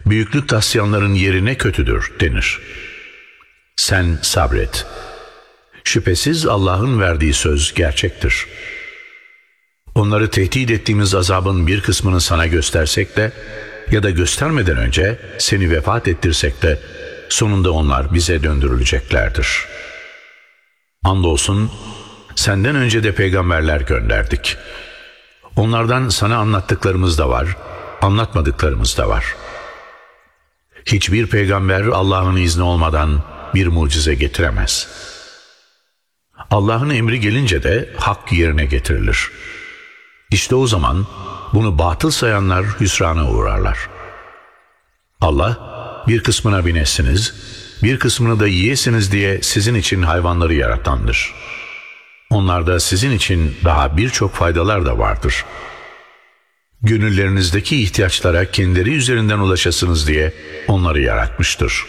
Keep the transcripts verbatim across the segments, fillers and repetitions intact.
büyüklük taslayanların yeri ne kötüdür denir. Sen sabret. Şüphesiz Allah'ın verdiği söz gerçektir. Onları tehdit ettiğimiz azabın bir kısmını sana göstersek de ya da göstermeden önce seni vefat ettirsek de sonunda onlar bize döndürüleceklerdir. Andolsun senden önce de peygamberler gönderdik. Onlardan sana anlattıklarımız da var, anlatmadıklarımız da var. Hiçbir peygamber Allah'ın izni olmadan bir mucize getiremez. Allah'ın emri gelince de hak yerine getirilir. İşte o zaman bunu batıl sayanlar hüsrana uğrarlar. Allah bir kısmına binesiniz, bir kısmını da yiyesiniz diye sizin için hayvanları yaratandır. Onlarda sizin için daha birçok faydalar da vardır. Gönüllerinizdeki ihtiyaçlara kendileri üzerinden ulaşasınız diye onları yaratmıştır.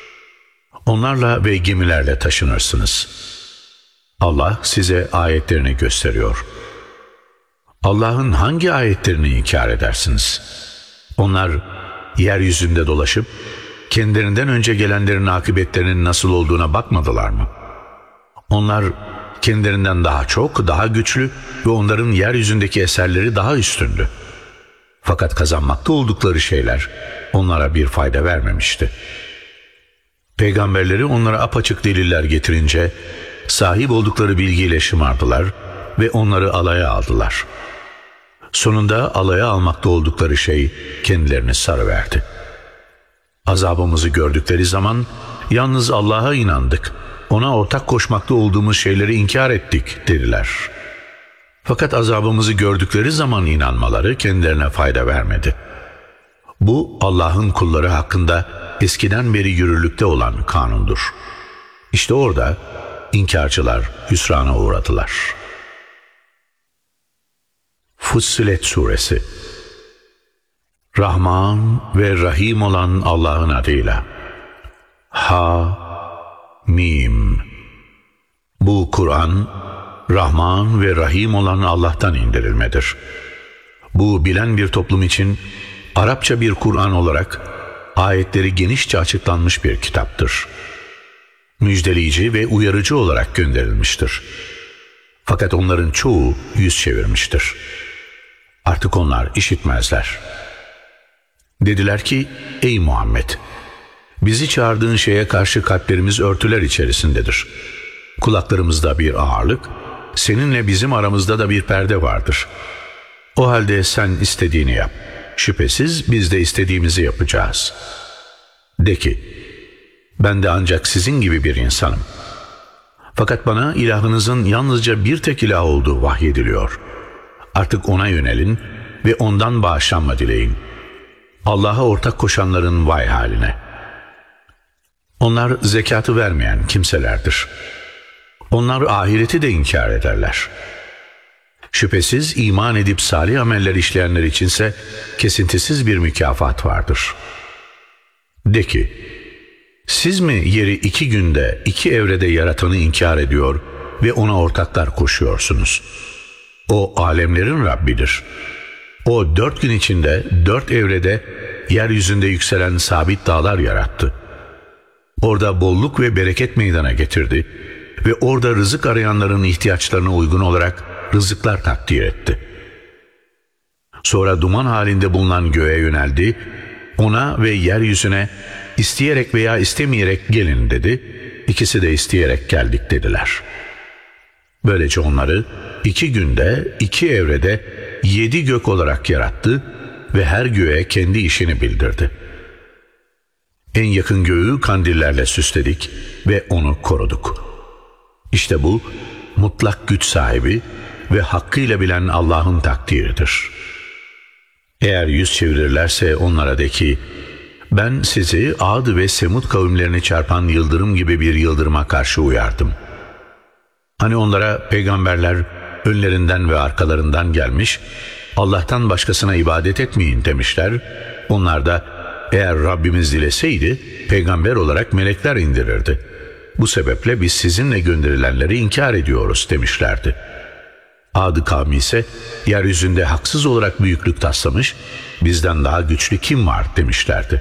Onlarla ve gemilerle taşınırsınız. Allah size ayetlerini gösteriyor. Allah'ın hangi ayetlerini inkar edersiniz? Onlar yeryüzünde dolaşıp kendilerinden önce gelenlerin akıbetlerinin nasıl olduğuna bakmadılar mı? Onlar kendilerinden daha çok, daha güçlü ve onların yeryüzündeki eserleri daha üstündü. Fakat kazanmakta oldukları şeyler onlara bir fayda vermemişti. Peygamberleri onlara apaçık deliller getirince sahip oldukları bilgiyle şımardılar ve onları alaya aldılar. Sonunda alaya almakta oldukları şey kendilerini sarıverdi. Azabımızı gördükleri zaman yalnız Allah'a inandık, ona ortak koşmakta olduğumuz şeyleri inkar ettik dediler. Fakat azabımızı gördükleri zaman inanmaları kendilerine fayda vermedi. Bu Allah'ın kulları hakkında eskiden beri yürürlükte olan kanundur. İşte orada inkarcılar hüsrana uğradılar. Fussilet Suresi. Rahman ve Rahim olan Allah'ın adıyla. Ha Mim. Bu Kur'an Rahman ve Rahim olan Allah'tan indirilmedir. Bu bilen bir toplum için Arapça bir Kur'an olarak ayetleri genişçe açıklanmış bir kitaptır. Müjdeleyici ve uyarıcı olarak gönderilmiştir. Fakat onların çoğu yüz çevirmiştir. Artık onlar işitmezler. Dediler ki, ey Muhammed, bizi çağırdığın şeye karşı kalplerimiz örtüler içerisindedir. Kulaklarımızda bir ağırlık, seninle bizim aramızda da bir perde vardır. O halde sen istediğini yap. Şüphesiz biz de istediğimizi yapacağız. De ki, ben de ancak sizin gibi bir insanım. Fakat bana ilahınızın yalnızca bir tek ilah olduğu vahyediliyor. Artık ona yönelin ve ondan bağışlanma dileyin. Allah'a ortak koşanların vay haline. Onlar zekatı vermeyen kimselerdir. Onlar ahireti de inkar ederler. Şüphesiz iman edip salih ameller işleyenler içinse kesintisiz bir mükafat vardır. De ki, siz mi yeri iki günde, iki evrede yaratanı inkar ediyor ve ona ortaklar koşuyorsunuz? O alemlerin Rabbidir. O dört gün içinde dört evrede yeryüzünde yükselen sabit dağlar yarattı. Orada bolluk ve bereket meydana getirdi ve orada rızık arayanların ihtiyaçlarına uygun olarak rızıklar takdir etti. Sonra duman halinde bulunan göğe yöneldi, ona ve yeryüzüne isteyerek veya istemeyerek gelin dedi, ikisi de isteyerek geldik dediler. Böylece onları iki günde, iki evrede yedi gök olarak yarattı ve her göğe kendi işini bildirdi. En yakın göğü kandillerle süsledik ve onu koruduk. İşte bu mutlak güç sahibi ve hakkıyla bilen Allah'ın takdiridir. Eğer yüz çevirirlerse onlara de ki, ben sizi Ad ve Semud kavimlerini çarpan yıldırım gibi bir yıldırıma karşı uyardım. Hani onlara peygamberler önlerinden ve arkalarından gelmiş, Allah'tan başkasına ibadet etmeyin demişler. Onlar da eğer Rabbimiz dileseydi peygamber olarak melekler indirirdi. Bu sebeple biz sizinle gönderilenleri inkar ediyoruz demişlerdi. Ad kavmi ise yeryüzünde haksız olarak büyüklük taslamış, bizden daha güçlü kim var demişlerdi.